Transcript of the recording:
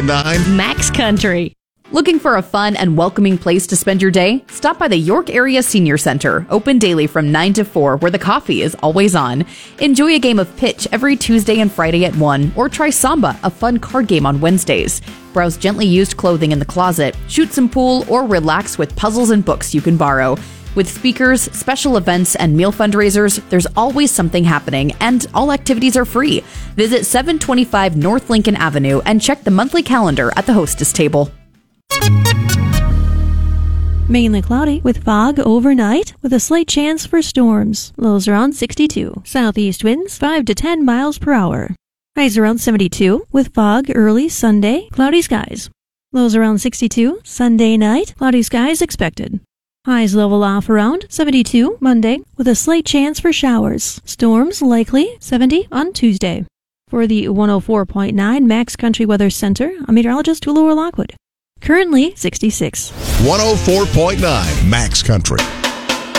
104.9 Max Country. Looking for a fun and welcoming place to spend your day? Stop by the York Area Senior Center, open daily from 9 to 4, where the coffee is always on. Enjoy a game of pitch every Tuesday and Friday at 1, or try Samba, a fun card game on Wednesdays. Browse gently used clothing in the closet, shoot some pool, or relax with puzzles and books you can borrow. With speakers, special events, and meal fundraisers, there's always something happening, and all activities are free. Visit 725 North Lincoln Avenue and check the monthly calendar at the hostess table. Mainly cloudy with fog overnight with a slight chance for storms. Lows around 62. Southeast winds 5 to 10 miles per hour. Highs around 72 with fog early Sunday. Cloudy skies. Lows around 62. Sunday night. Cloudy skies expected. Highs level off around 72 Monday with a slight chance for showers. Storms likely 70 on Tuesday. For the 104.9 Max Country Weather Center, I'm meteorologist Laura Lockwood. Currently 66. 104.9 Max Country.